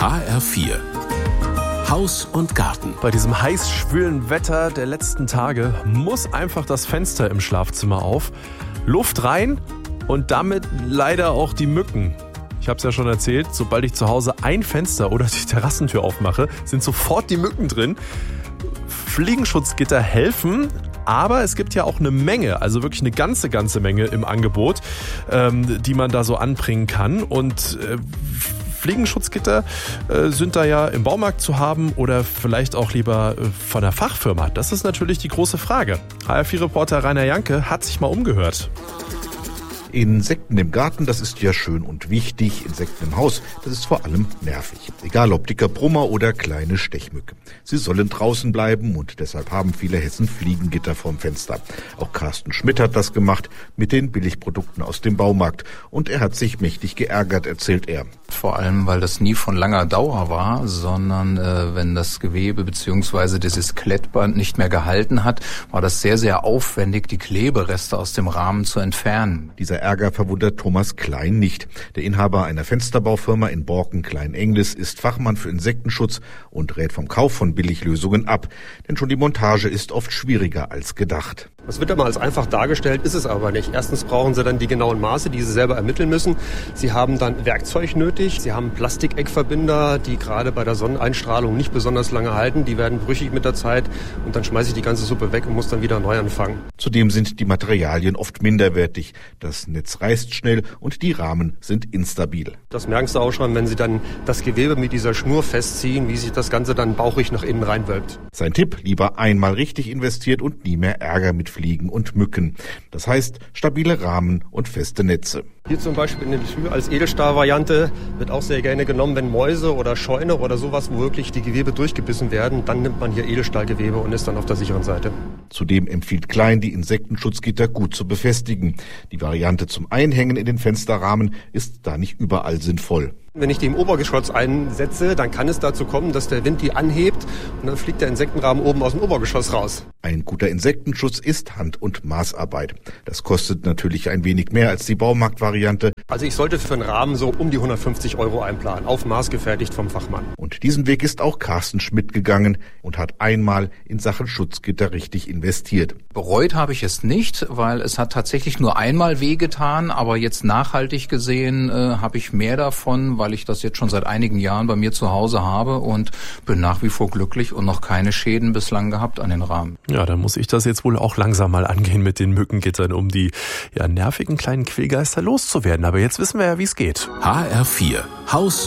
HR4 Haus und Garten. Bei diesem heiß schwülen Wetter der letzten Tage muss einfach das Fenster im Schlafzimmer auf, Luft rein und damit leider auch die Mücken. Ich habe es ja schon erzählt, sobald ich zu Hause ein Fenster oder die Terrassentür aufmache, sind sofort die Mücken drin. Fliegenschutzgitter helfen, aber es gibt ja auch eine Menge, also wirklich eine ganze Menge im Angebot, die man da so anbringen kann. Und Fliegenschutzgitter sind da ja im Baumarkt zu haben oder vielleicht auch lieber von der Fachfirma. Das ist natürlich die große Frage. HR4-Reporter Rainer Janke hat sich mal umgehört. Insekten im Garten, das ist ja schön und wichtig. Insekten im Haus, das ist vor allem nervig. Egal ob dicker Brummer oder kleine Stechmücke. Sie sollen draußen bleiben und deshalb haben viele Hessen Fliegengitter vorm Fenster. Auch Carsten Schmidt hat das gemacht mit den Billigprodukten aus dem Baumarkt. Und er hat sich mächtig geärgert, erzählt er. Vor allem, weil das nie von langer Dauer war, sondern wenn das Gewebe bzw. dieses Klettband nicht mehr gehalten hat, war das sehr, sehr aufwendig, die Klebereste aus dem Rahmen zu entfernen. Dieser Ärger verwundert Thomas Klein nicht. Der Inhaber einer Fensterbaufirma in Borken-Klein-Englis ist Fachmann für Insektenschutz und rät vom Kauf von Billiglösungen ab. Denn schon die Montage ist oft schwieriger als gedacht. Das wird immer als einfach dargestellt, ist es aber nicht. Erstens brauchen Sie dann die genauen Maße, die Sie selber ermitteln müssen. Sie haben dann Werkzeug nötig. Sie haben Plastikeckverbinder, die gerade bei der Sonneneinstrahlung nicht besonders lange halten. Die werden brüchig mit der Zeit und dann schmeiße ich die ganze Suppe weg und muss dann wieder neu anfangen. Zudem sind die Materialien oft minderwertig. Das Netz reißt schnell und die Rahmen sind instabil. Das merken Sie auch schon, wenn Sie dann das Gewebe mit dieser Schnur festziehen, wie sich das Ganze dann bauchig nach innen reinwölbt. Sein Tipp, lieber einmal richtig investiert und nie mehr Ärger mit Fliegen und Mücken. Das heißt, stabile Rahmen und feste Netze. Hier zum Beispiel in der Tür als Edelstahl-Variante wird auch sehr gerne genommen, wenn Mäuse oder Scheune oder sowas, wo wirklich die Gewebe durchgebissen werden, dann nimmt man hier Edelstahlgewebe und ist dann auf der sicheren Seite. Zudem empfiehlt Klein, die Insektenschutzgitter gut zu befestigen. Die Variante zum Einhängen in den Fensterrahmen ist da nicht überall sinnvoll. Wenn ich die im Obergeschoss einsetze, dann kann es dazu kommen, dass der Wind die anhebt und dann fliegt der Insektenrahmen oben aus dem Obergeschoss raus. Ein guter Insektenschutz ist Hand- und Maßarbeit. Das kostet natürlich ein wenig mehr als die Baumarktvariante. Also ich sollte für einen Rahmen so um die 150 € einplanen, auf Maß gefertigt vom Fachmann. Und diesen Weg ist auch Carsten Schmidt gegangen und hat einmal in Sachen Schutzgitter richtig investiert. Bereut habe ich es nicht, weil es hat tatsächlich nur einmal wehgetan, aber jetzt nachhaltig gesehen habe ich mehr davon, weil ich das jetzt schon seit einigen Jahren bei mir zu Hause habe und bin nach wie vor glücklich und noch keine Schäden bislang gehabt an den Rahmen. Ja, dann muss ich das jetzt wohl auch langsam mal angehen mit den Mückengittern, um die nervigen kleinen Quillgeister loszuwerden. Aber jetzt wissen wir ja, wie es geht. HR4 Haus